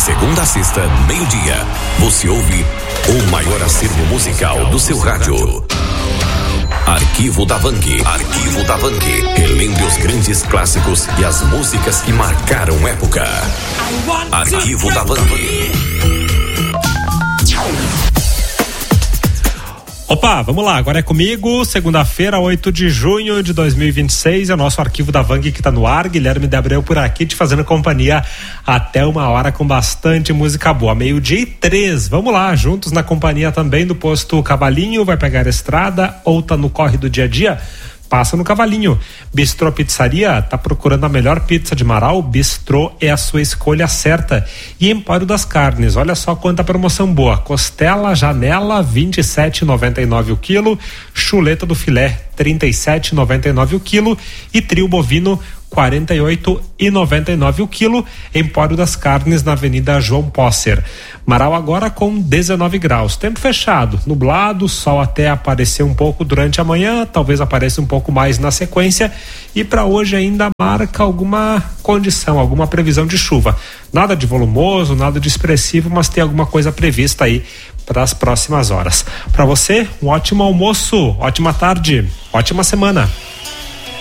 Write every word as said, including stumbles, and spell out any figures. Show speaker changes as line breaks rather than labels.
segunda a sexta, meio-dia, você ouve o maior acervo musical do seu rádio. Arquivo da Vang. Arquivo da Vang. Relembre os grandes clássicos e as músicas que marcaram época. Arquivo da Vang.
Opa, vamos lá, agora é comigo, segunda-feira, oito de junho de dois mil e vinte e seis, é o nosso Arquivo da Vang que tá no ar, Guilherme de Abreu por aqui, te fazendo companhia até uma hora com bastante música boa, meio-dia e três, vamos lá, juntos na companhia também do posto Cavalinho, vai pegar a estrada ou tá no corre do dia a dia? Passa no Cavalinho. Bistrô Pizzaria, tá procurando a melhor pizza de Marau? Bistrô é a sua escolha certa. E Empório das Carnes, olha só quanta promoção boa. Costela Janela, vinte e sete reais e noventa e nove centavos o quilo. Chuleta do filé, trinta e sete reais e noventa e nove centavos o quilo. E trio bovino, quarenta e oito reais e noventa e nove centavos o quilo. Empório das Carnes, na Avenida João Posser. Marau agora com dezenove graus. Tempo fechado, nublado, sol até aparecer um pouco durante a manhã, talvez apareça um pouco mais na sequência. E para hoje ainda marca alguma condição, alguma previsão de chuva. Nada de volumoso, nada de expressivo, mas tem alguma coisa prevista aí para as próximas horas. Para você, um ótimo almoço, ótima tarde, ótima semana.